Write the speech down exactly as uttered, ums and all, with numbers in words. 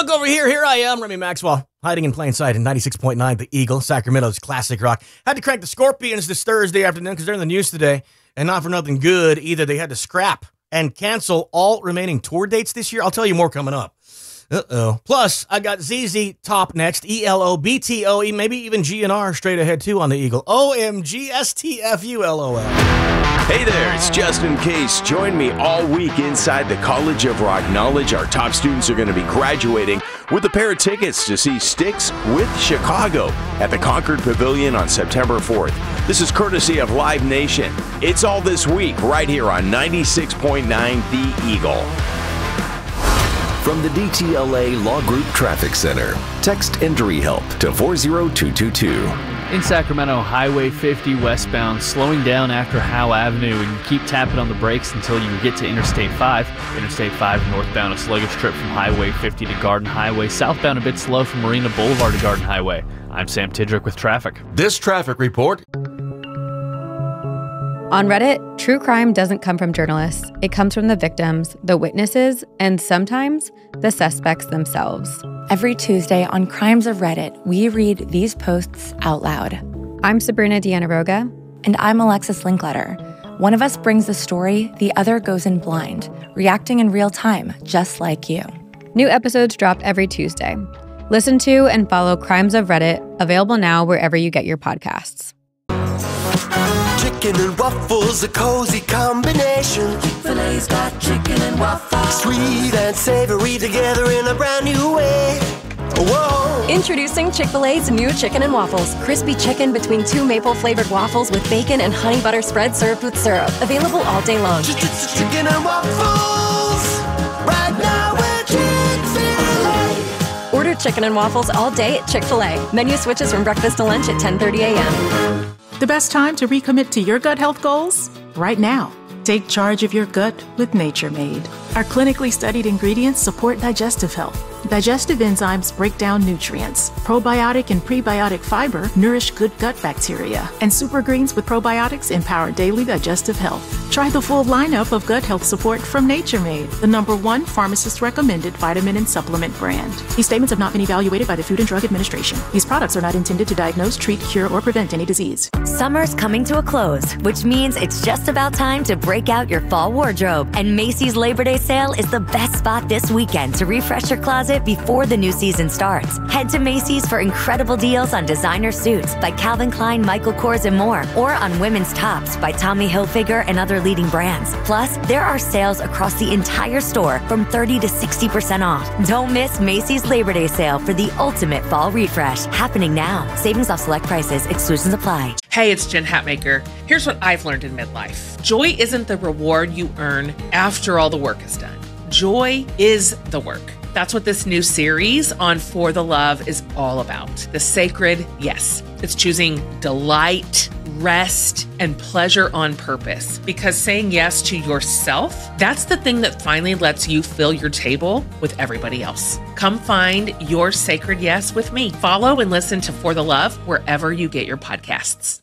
look over here. Here I am, Remy Maxwell, hiding in plain sight in ninety-six point nine, The Eagle, Sacramento's classic rock. Had to crank the Scorpions this Thursday afternoon because they're in the news today. And not for nothing good either. They had to scrap and cancel all remaining tour dates this year. I'll tell you more coming up. Uh-oh. Plus, I got Z Z Top next, E L O B T O E, maybe even G N R straight ahead too on The Eagle. O M G S T F U L O L. Hey there, it's Justin Case. Join me all week inside the College of Rock Knowledge. Our top students are going to be graduating with a pair of tickets to see Styx with Chicago at the Concord Pavilion on September fourth. This is courtesy of Live Nation. It's all this week right here on ninety-six point nine The Eagle. From the D T L A Law Group Traffic Center, text Injury Help to four zero two two two. In Sacramento, Highway fifty westbound, slowing down after Howe Avenue, and you keep tapping on the brakes until you get to Interstate five. Interstate five northbound, a sluggish trip from Highway fifty to Garden Highway. Southbound, a bit slow from Marina Boulevard to Garden Highway. I'm Sam Tidrick with traffic. This traffic report. On Reddit, true crime doesn't come from journalists. It comes from the victims, the witnesses, and sometimes the suspects themselves. Every Tuesday on Crimes of Reddit, we read these posts out loud. I'm Sabrina Dianaroga. And I'm Alexis Linkletter. One of us brings the story, the other goes in blind, reacting in real time, just like you. New episodes drop every Tuesday. Listen to and follow Crimes of Reddit, available now wherever you get your podcasts. Chicken and waffles, a cozy combination. Chick-fil-A's got chicken and waffles. Sweet and savory together in a brand new way. Whoa! Introducing Chick-fil-A's new chicken and waffles. Crispy chicken between two maple-flavored waffles with bacon and honey butter spread served with syrup. Available all day long. Chicken and waffles, right now at Chick-fil-A. Order chicken and waffles all day at Chick-fil-A. Menu switches from breakfast to lunch at ten thirty a.m. The best time to recommit to your gut health goals? Right now. Take charge of your gut with Nature Made. Our clinically studied ingredients support digestive health. Digestive enzymes break down nutrients. Probiotic and prebiotic fiber nourish good gut bacteria. And super greens with probiotics empower daily digestive health. Try the full lineup of gut health support from Nature Made, the number one pharmacist-recommended vitamin and supplement brand. These statements have not been evaluated by the Food and Drug Administration. These products are not intended to diagnose, treat, cure, or prevent any disease. Summer's coming to a close, which means it's just about time to break out your fall wardrobe. And Macy's Labor Day sale is the best spot this weekend to refresh your closet before the new season starts. Head to Macy's for incredible deals on designer suits by Calvin Klein, Michael Kors, and more, or on women's tops by Tommy Hilfiger and other leading brands. Plus, there are sales across the entire store from thirty to sixty percent off. Don't miss Macy's Labor Day sale for the ultimate fall refresh, happening now. Savings off select prices, exclusions apply. Hey, it's Jen Hatmaker. Here's what I've learned in midlife. Joy isn't the reward you earn after all the work is done. Joy is the work. That's what this new series on For the Love is all about. The sacred yes. It's choosing delight, rest, and pleasure on purpose. Because saying yes to yourself, that's the thing that finally lets you fill your table with everybody else. Come find your sacred yes with me. Follow and listen to For the Love wherever you get your podcasts.